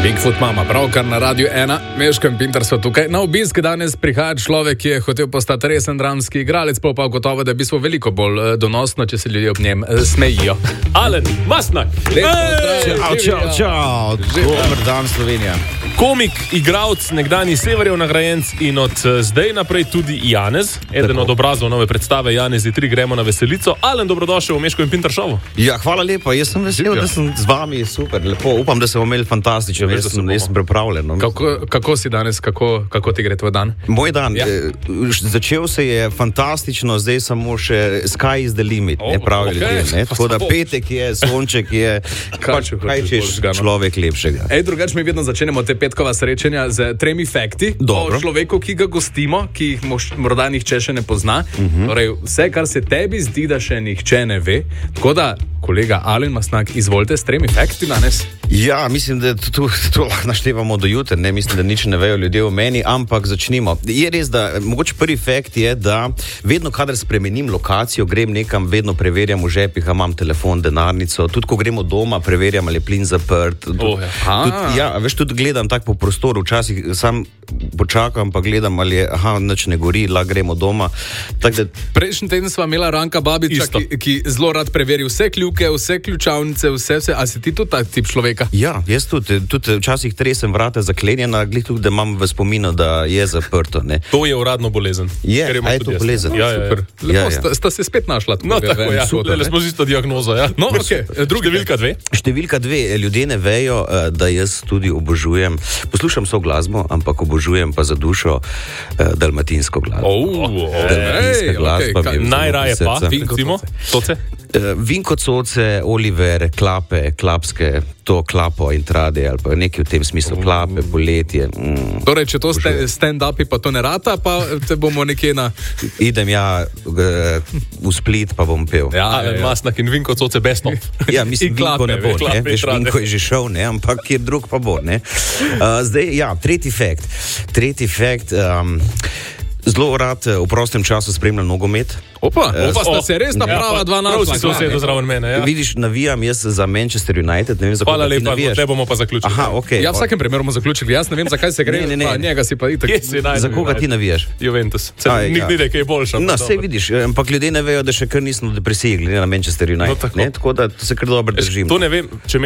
Bigfoot mama, pravkar na Radiu 1, Meško in Pintar so tukaj. Na obisk danes prihaja človek, ki je hotel postati resen dramski igralec, pa gotovo, da je bistvo veliko bolj donosno, če se ljudje ob njem smejijo. Alen Masnak! Čau, dober dan Slovenija. Komik, igralec, nekdanji Severjev nagrajenec in od zdaj naprej tudi Janez, eden od obrazov nove predstave Janezi 3 gremo na veselico. Alen, dobrodošel v Meško in Pintar šovu. Ja, hvala lepa, jaz sem vesel, da sem z vami, super, lepo, upam, da se bomo imeli fantastično, jaz sem pripravljen. No. Kako si danes, kako ti gre tvoj dan? Moj dan, začel se je fantastično, zdaj samo še sky is the limit, ne pravi ljudje, ne, tako da petek je, sonček je, kaj češ človek lepšega. Drugače mi vedno začenjamo te petkova srečanja z 3 fakti o človeku, ki ga gostimo, ki jih morda nihče še ne pozna. Torej, vse, kar se tebi zdi, da še nihče ne ve. Tako da, kolega Alen Masnak, izvolite s 3 fakti danes. Ja, mislim, da to lahko naštevamo do jutra, ne mislim, da nič ne vejo ljudje o meni, ampak začnimo. Je res, da mogoče prvi fakt je, da vedno, kadar spremenim lokacijo, grem nekam, vedno preverjam v žepih, a imam telefon, denarnico, tudi ko gremo doma, preverjam, ali je plin zaprt. Tudi gledam tako po prostoru, včasih sam počakam, pa gledam, ali je, nič ne gori, lahko gremo doma. Prejšnji teden sva imela Ranka Babiča, ki zelo rad preveri vse kljuke, vse ključavnice, vse. A si ti tudi tak tip človeka? Ja, jaz tudi včasih tresem vrata zaklenjena, glih tudi, da imam v spominu, da je zaprto. Ne. To je uradno bolezen. Je to bolezen. Super. Lepo, sta se spet našla. Le smo z isto diagnozo, ja. No, okay. Številka 2. Številka 2. Ljudje ne vejo, da jaz tudi obožujem, poslušam so glasbo, ampak obožujem pa za dušo dalmatinsko glasbo. Dalmatinska glasba mi je najraje pa, recimo, soce? Vinko Coce, Oliver, Klape, Klapske, to Klapo in Trade, ali pa nekaj v tem smislu, Klape, Poletje. Torej, če to stand-upi, pa to ne rata, pa te bomo nekje na... Idem v Split, pa bom pel. Alen Masnak in Vinko Coce besno. Ja, mislim, Vinko ne bo, ne? Vinko je že šel, ne? Ampak kjer drug pa bo, ne? Zdaj, tretji fakt. Zelo rad v prostem času spremljam nogomet. Opa, sta se res naprava dva naroda. Prav si zraven mene, ja. Vidiš, navijam jaz za Manchester United, ne vem, za koga ti navijaš. Te bomo pa zaključili. Okay. Ja, v vsakem primeru bomo zaključili. Jaz ne vem, zakaj se gre. Njega si pa itak. Za koga ti navijaš? Juventus. Nikdy nekaj je boljša. No, sej vidiš, ampak ljudje ne vejo, da še kar nismo v depresiji glede na Manchester United. Tako da se kar dobro držim. To ne vem, če